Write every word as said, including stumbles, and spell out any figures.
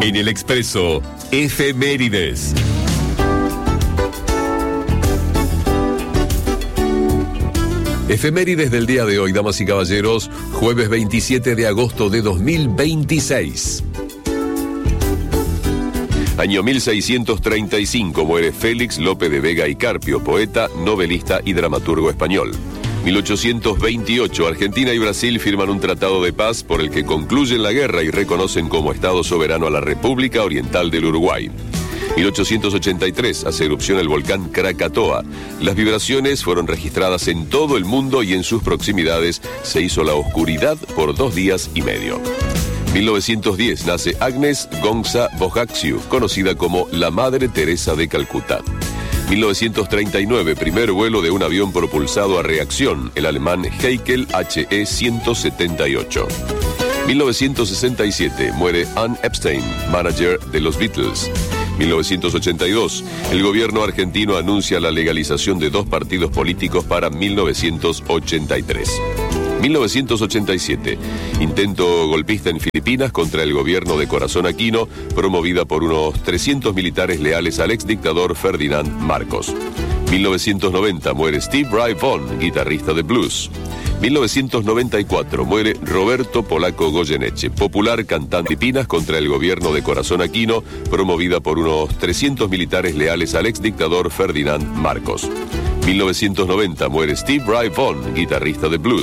En el Expreso, efemérides. Efemérides del día de hoy, damas y caballeros, jueves veintisiete de agosto de dos mil veintiséis. Año mil seiscientos treinta y cinco, muere Félix Lope de Vega y Carpio, poeta, novelista y dramaturgo español. mil ochocientos veintiocho, Argentina y Brasil firman un tratado de paz por el que concluyen la guerra y reconocen como Estado soberano a la República Oriental del Uruguay. mil ochocientos ochenta y tres, hace erupción el volcán Krakatoa. Las vibraciones fueron registradas en todo el mundo y en sus proximidades se hizo la oscuridad por dos días y medio. mil novecientos diez, nace Agnes Gonza Bojaxiu, conocida como la Madre Teresa de Calcuta. mil novecientos treinta y nueve, primer vuelo de un avión propulsado a reacción, el alemán Heikel H E ciento setenta y ocho. mil novecientos sesenta y siete, muere Ann Epstein, manager de los Beatles. mil novecientos ochenta y dos, el gobierno argentino anuncia la legalización de dos partidos políticos para mil novecientos ochenta y tres. mil novecientos ochenta y siete, intento golpista en Filipinas contra el gobierno de Corazón Aquino, promovida por unos trescientos militares leales al exdictador Ferdinand Marcos. mil novecientos noventa, muere Steve Ray Vaughan, guitarrista de blues. mil novecientos noventa y cuatro, muere Roberto Polaco Goyeneche, popular cantante de Filipinas contra el gobierno de Corazón Aquino, promovida por unos trescientos militares leales al exdictador Ferdinand Marcos. mil novecientos noventa, muere Steve Ray Vaughan, guitarrista de blues.